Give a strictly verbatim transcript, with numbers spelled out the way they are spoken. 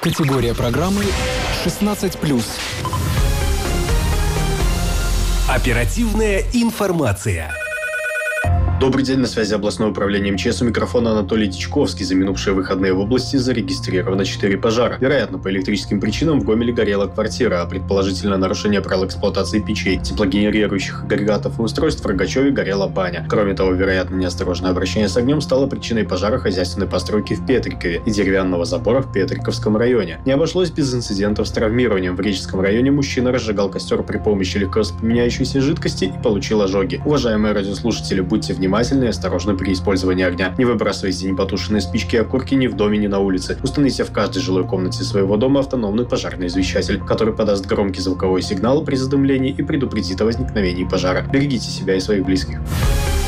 Категория программы шестнадцать плюс. Оперативная информация. Добрый день, на связи областное управление эм че эс, у микрофона Анатолий Тичковский. За минувшие выходные в области зарегистрировано четыре пожара. Вероятно, по электрическим причинам в Гомеле горела квартира, а предположительно нарушение правил эксплуатации печей, теплогенерирующих агрегатов и устройств в Рогачеве горела баня. Кроме того, вероятно, неосторожное обращение с огнем стало причиной пожара хозяйственной постройки в Петрикове и деревянного забора в Петриковском районе. Не обошлось без инцидентов с травмированием. В Реческом районе мужчина разжигал костер при помощи легковоспламеняющейся жидкости и получил ожоги. Уважаемые радиослушатели, будьте внимательны и осторожны при использовании огня. Не выбрасывайте непотушенные спички и окурки ни в доме, ни на улице. Установите в каждой жилой комнате своего дома автономный пожарный извещатель, который подаст громкий звуковой сигнал при задымлении и предупредит о возникновении пожара. Берегите себя и своих близких.